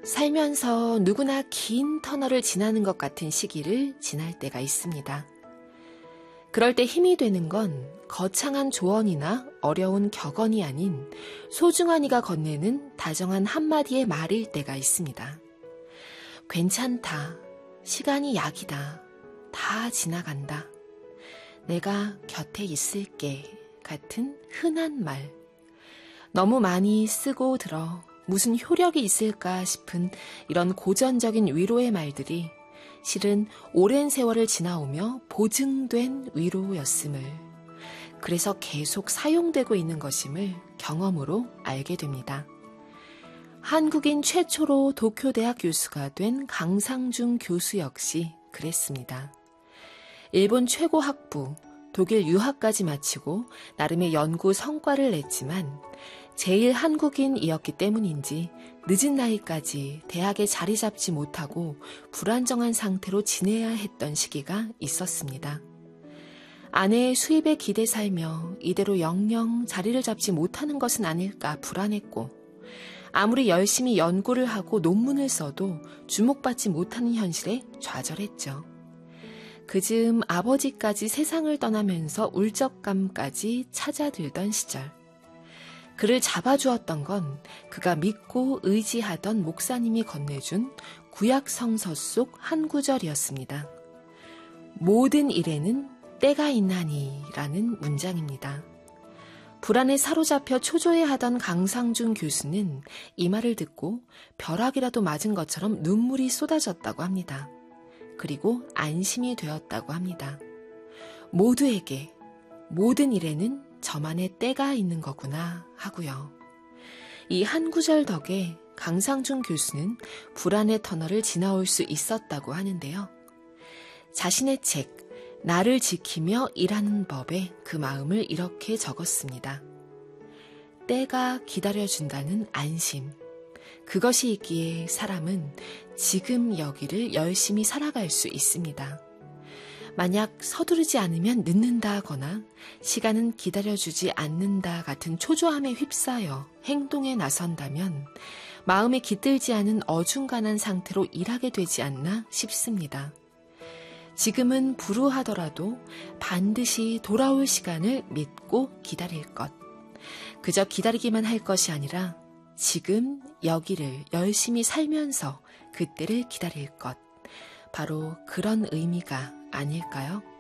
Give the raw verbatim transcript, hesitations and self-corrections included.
살면서 누구나 긴 터널을 지나는 것 같은 시기를 지날 때가 있습니다. 그럴 때 힘이 되는 건 거창한 조언이나 어려운 격언이 아닌 소중한 이가 건네는 다정한 한마디의 말일 때가 있습니다. 괜찮다. 시간이 약이다. 다 지나간다. 내가 곁에 있을게. 같은 흔한 말. 너무 많이 쓰고 들어 무슨 효력이 있을까 싶은 이런 고전적인 위로의 말들이 실은 오랜 세월을 지나오며 보증된 위로였음을, 그래서 계속 사용되고 있는 것임을 경험으로 알게 됩니다. 한국인 최초로 도쿄대학 교수가 된 강상중 교수 역시 그랬습니다. 일본 최고 학부, 독일 유학까지 마치고 나름의 연구 성과를 냈지만 제일 한국인이었기 때문인지 늦은 나이까지 대학에 자리 잡지 못하고 불안정한 상태로 지내야 했던 시기가 있었습니다. 아내의 수입에 기대 살며 이대로 영영 자리를 잡지 못하는 것은 아닐까 불안했고, 아무리 열심히 연구를 하고 논문을 써도 주목받지 못하는 현실에 좌절했죠. 그즈음 아버지까지 세상을 떠나면서 울적감까지 찾아들던 시절, 그를 잡아주었던 건 그가 믿고 의지하던 목사님이 건네준 구약 성서 속 한 구절이었습니다. 모든 일에는 때가 있나니 라는 문장입니다. 불안에 사로잡혀 초조해하던 강상중 교수는 이 말을 듣고 벼락이라도 맞은 것처럼 눈물이 쏟아졌다고 합니다. 그리고 안심이 되었다고 합니다. 모두에게, 모든 일에는 저만의 때가 있는 거구나 하고요. 이 한 구절 덕에 강상중 교수는 불안의 터널을 지나올 수 있었다고 하는데요. 자신의 책 나를 지키며 일하는 법에 그 마음을 이렇게 적었습니다. 때가 기다려준다는 안심, 그것이 있기에 사람은 지금 여기를 열심히 살아갈 수 있습니다. 만약 서두르지 않으면 늦는다거나 시간은 기다려주지 않는다 같은 초조함에 휩싸여 행동에 나선다면 마음이 깃들지 않은 어중간한 상태로 일하게 되지 않나 싶습니다. 지금은 불우하더라도 반드시 돌아올 시간을 믿고 기다릴 것. 그저 기다리기만 할 것이 아니라 지금 여기를 열심히 살면서 그때를 기다릴 것. 바로 그런 의미가 아닐까요?